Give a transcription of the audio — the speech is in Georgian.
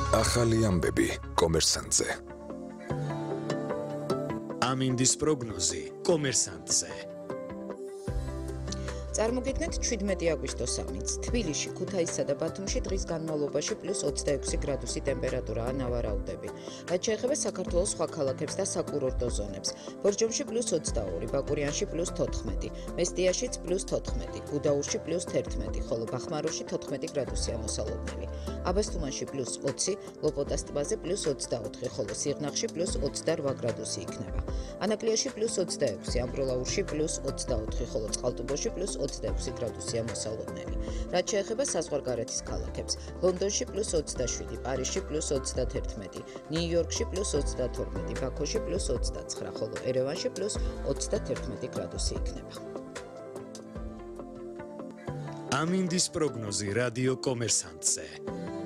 ახალი ამბები კომერსანტზე. ამინდის პროგნოზი კომერსანტზე. წარმოგიდგენთ 17 აგვისტოს სამინც. თბილისში, ქუთაისსა და ბათუმში დღის განმავლობაში +26 გრადუსი ტემპერატურაა ნავარაუდები. რაც შეეხება საქართველოს სხვა ქალაქებს და საკურორტო ზონებს. ბორჯომში +22, ბაკურიანში +14, მესტიაშიც +14, გუდაურში +11, ხოლო ბახმაროში 14 გრადუსია მოსალოდნელი. აბასთუმანში +20, ლოპოტას ტბაზე +24, ხოლო სიღნაღში +28 გრადუსი იქნება. ანაკლიაში +26, ამბროლაურში +24, ხოლო წყალტუბოში +26 გრადუსია მოსალოდნელი. რაც შეეხება საზღვარგარეთის ქალაქებს, ლონდონში +27, პარიზში +31, ნიუ-იორკში +32, ბაქოში +29, ხოლო ერევანში +31 გრადუსი იქნება. ამინდის პროგნოზი რადიო კომერსანტზე.